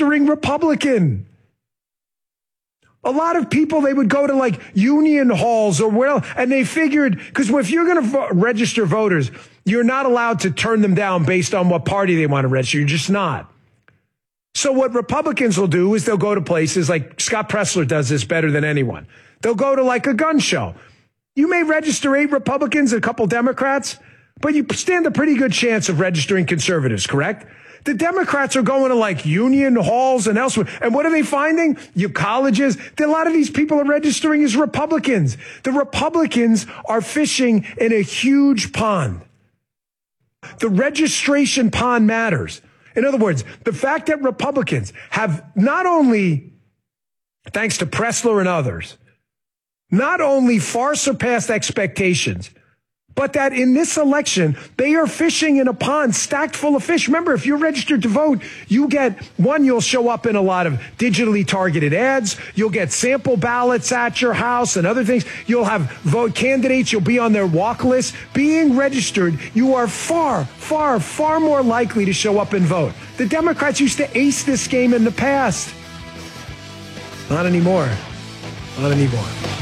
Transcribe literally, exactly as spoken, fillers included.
registering Republican. A lot of people, they would go to like union halls or where, and they figured, because if you're going to vo- register voters, you're not allowed to turn them down based on what party they want to register. You're just not. So what Republicans will do is they'll go to places like Scott Presler does this better than anyone. They'll go to like a gun show. You may register eight Republicans, a couple Democrats, but you stand a pretty good chance of registering conservatives, correct? The Democrats are going to like union halls and elsewhere. And what are they finding? You colleges. A lot of these people are registering as Republicans. The Republicans are fishing in a huge pond. The registration pond matters. In other words, the fact that Republicans have not only, thanks to Presler and others, not only far surpassed expectations, but that in this election, they are fishing in a pond stacked full of fish. Remember, if you're registered to vote, you get, one, you'll show up in a lot of digitally targeted ads. You'll get sample ballots at your house and other things. You'll have vote candidates. You'll be on their walk list. Being registered, you are far, far, far more likely to show up and vote. The Democrats used to ace this game in the past. Not anymore. Not anymore.